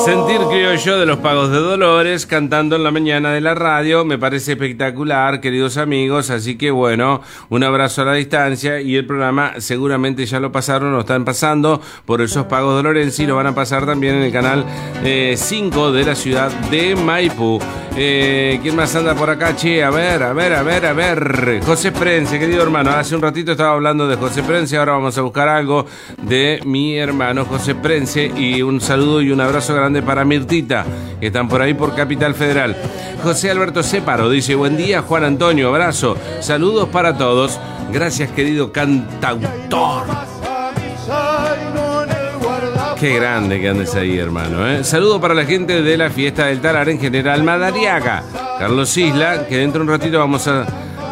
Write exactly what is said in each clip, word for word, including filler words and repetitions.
Sentir criollo de los Pagos de Dolores cantando en la mañana de la radio me parece espectacular, queridos amigos, así que bueno, un abrazo a la distancia y el programa seguramente ya lo pasaron, lo están pasando por esos Pagos de Lorenzi, lo van a pasar también en el canal eh, cinco de la ciudad de Maipú. Eh, ¿Quién más anda por acá? Che, a ver, a ver, a ver, a ver. José Prense, querido hermano, hace un ratito estaba hablando de José Prense, ahora vamos a buscar algo de mi hermano José Prense y un saludo y un abrazo grande para Mirtita, que están por ahí por Capital Federal. José Alberto Céparo dice, buen día Juan Antonio, abrazo, saludos para todos. Gracias, querido cantautor. Qué grande que andes ahí, hermano, ¿eh? Saludo para la gente de la fiesta del Talar en General Madariaga. Carlos Isla, que dentro de un ratito vamos a,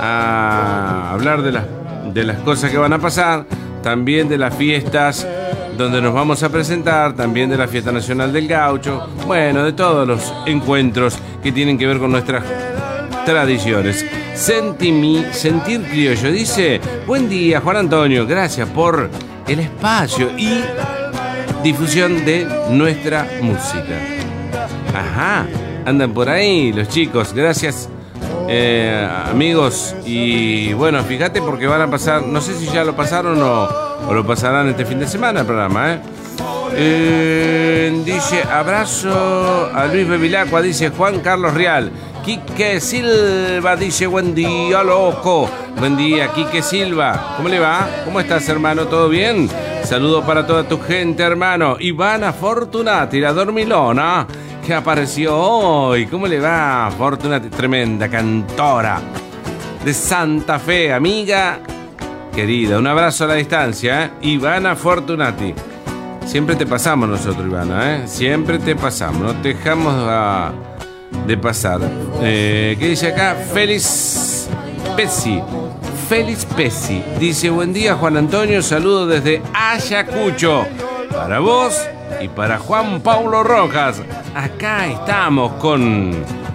a hablar de, la, de las cosas que van a pasar, también de las fiestas donde nos vamos a presentar, también de la Fiesta Nacional del Gaucho, bueno, de todos los encuentros que tienen que ver con nuestras tradiciones. Sentimi, sentir criollo, dice, buen día Juan Antonio, gracias por el espacio y difusión de nuestra música. Ajá, andan por ahí los chicos, gracias eh, amigos, y bueno, fíjate porque van a pasar, no sé si ya lo pasaron o, o lo pasarán este fin de semana el programa, ¿eh? Eh, dice, abrazo a Luis Bevilacqua, dice Juan Carlos Real. Quique Silva dice, buen día, loco. Buen día, Quique Silva. ¿Cómo le va? ¿Cómo estás, hermano? ¿Todo bien? Saludo para toda tu gente, hermano. Ivana Fortunati, la dormilona, que apareció hoy. ¿Cómo le va, Fortunati? Tremenda cantora de Santa Fe, amiga querida. Un abrazo a la distancia, ¿eh? Ivana Fortunati. Siempre te pasamos nosotros, Ivana, ¿eh? Siempre te pasamos, no te dejamos a, de pasar. Eh, ¿Qué dice acá? Félix Pesci. Félix Pesci dice, buen día Juan Antonio, saludo desde Ayacucho. Para vos y para Juan Paulo Rojas. Acá estamos con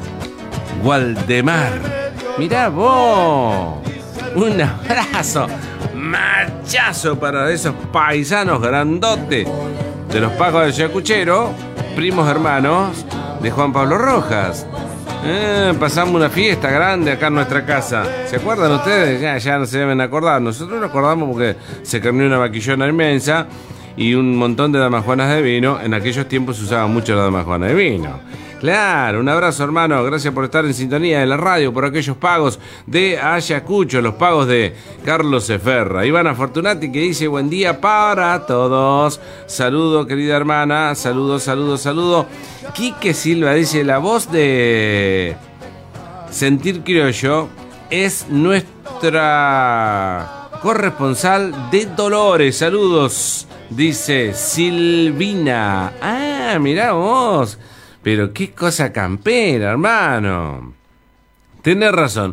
Waldemar. Mirá vos. Un abrazo. Machazo para esos paisanos grandotes de los Pagos de Ayacuchero, primos hermanos de Juan Pablo Rojas. Eh, pasamos una fiesta grande acá en nuestra casa. ¿Se acuerdan ustedes? Ya, ya no se deben acordar. Nosotros nos acordamos porque se carneó una vaquillona inmensa y un montón de damajuanas de vino. En aquellos tiempos se usaba mucho la damajuana de vino. Claro, un abrazo, hermano. Gracias por estar en sintonía de la radio, por aquellos pagos de Ayacucho, los pagos de Carlos Eferra. Ivana Fortunati, que dice buen día para todos. Saludo, querida hermana. Saludo, saludo, saludo. Quique Silva dice, la voz de Sentir Criollo es nuestra corresponsal de Dolores. Saludos, dice Silvina. Ah, mirá vos. Pero qué cosa campera, hermano. Tenés razón.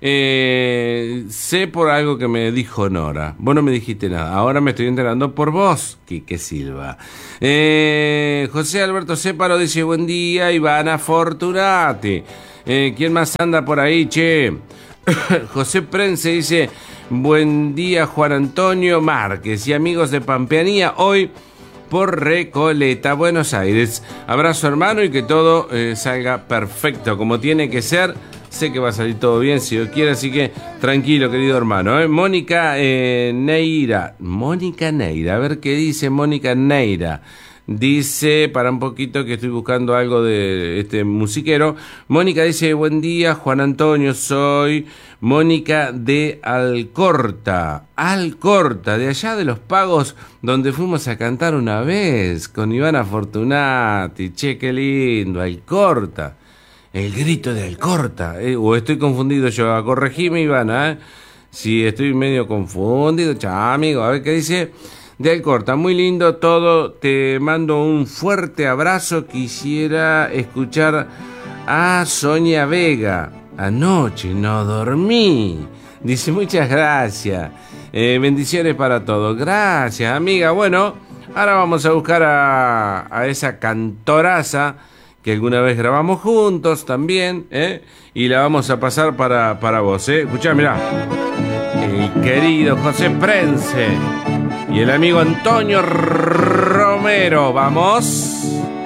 Eh, sé por algo que me dijo Nora. Vos no me dijiste nada. Ahora me estoy enterando por vos, Quique Silva. Eh, José Alberto Céparo dice, buen día, Ivana Fortunati. Eh, ¿Quién más anda por ahí, che? José Prense dice, buen día, Juan Antonio Márquez y amigos de Pampeanía. Hoy por Recoleta, Buenos Aires. Abrazo, hermano, y que todo eh, salga perfecto, como tiene que ser. Sé que va a salir todo bien, si Dios quiere, así que tranquilo, querido hermano. ¿eh? Mónica eh, Neira. Mónica Neira, a ver qué dice Mónica Neira. Dice, para un poquito que estoy buscando algo de este musiquero. Mónica dice, buen día, Juan Antonio, soy Mónica de Alcorta. Alcorta, de allá de los Pagos, donde fuimos a cantar una vez con Ivana Fortunati. Che, qué lindo, Alcorta. El grito de Alcorta. Eh, o estoy confundido yo, corregime, Ivana, ¿eh? Si estoy medio confundido, chao, amigo, a ver qué dice. De Alcorta, muy lindo todo, te mando un fuerte abrazo, quisiera escuchar a Sonia Vega, anoche no dormí, dice muchas gracias, eh, bendiciones para todos, gracias amiga. Bueno, ahora vamos a buscar a, a esa cantoraza que alguna vez grabamos juntos también, ¿eh? Y la vamos a pasar para, para vos, ¿eh? Escuchá, mirá, el querido José Prense y el amigo Antonio Romero. Vamos.